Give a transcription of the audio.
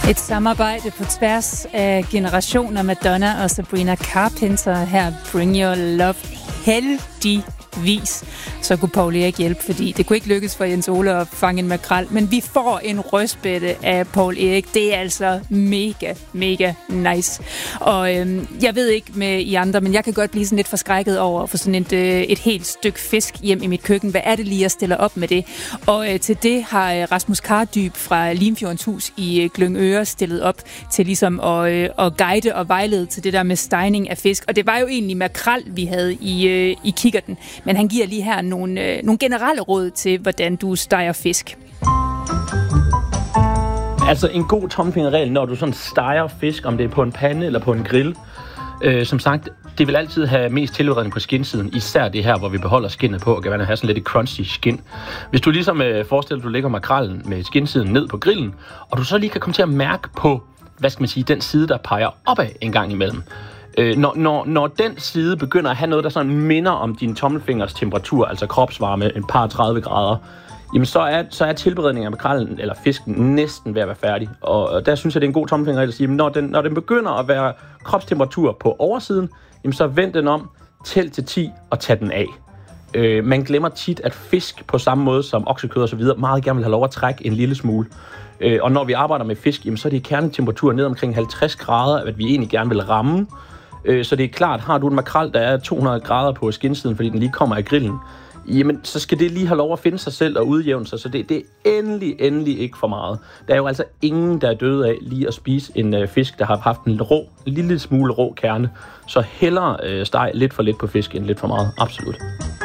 Et samarbejde på tværs af generationer. Madonna og Sabrina Carpenter her. Bring Your Love. Heldigvis så kunne Poul Erik hjælpe, fordi det kunne ikke lykkes for Jens Ole at fange en makrel, men vi får en røstbætte af Poul Erik. Det er altså mega, mega nice. Og jeg ved ikke med I andre, men jeg kan godt blive sådan lidt forskrækket over at få sådan et helt stykke fisk hjem i mit køkken. Hvad er det lige, jeg stiller op med det? Og til det har Rasmus Kardyb fra Limfjordens Hus i Glyngøre stillet op til ligesom at guide og vejlede til det der med stegning af fisk. Og det var jo egentlig makrel, vi havde i kikkerten. Men han giver lige her nogle generelle råd til, hvordan du steger fisk. Altså en god tommelfingerregel, når du sådan steger fisk, om det er på en pande eller på en grill. Som sagt, det vil altid have mest tilberedning på skindsiden, især det her, hvor vi beholder skindet på, og kan have sådan lidt et crunchy skin. Hvis du ligesom forestiller, at du lægger makrellen med skindsiden ned på grillen, og du så lige kan komme til at mærke på, hvad skal man sige, den side, der peger opad en gang imellem. Når den side begynder at have noget, der sådan minder om din tommelfingers temperatur, altså kropsvarme, et par 30 grader, jamen så er tilberedningen af makrellen eller fisken næsten ved at være færdig. Og der synes jeg, det er en god tommelfingerregel at sige, når den begynder at være kropstemperatur på oversiden, jamen så vend den om, tæl til 10 og tag den af. Man glemmer tit, at fisk på samme måde som oksekød og så videre meget gerne vil have lov at trække en lille smule. Og når vi arbejder med fisk, jamen så er det kernetemperatur ned omkring 50 grader, at vi egentlig gerne vil ramme. Så det er klart, har du en makrel, der er 200 grader på skindsiden, fordi den lige kommer af grillen, jamen så skal det lige have lov at finde sig selv og udjævne sig, så det er endelig ikke for meget. Der er jo altså ingen, der er døde af lige at spise en fisk, der har haft en lille smule rå kerne, så hellere steg lidt for lidt på fisk end lidt for meget, absolut.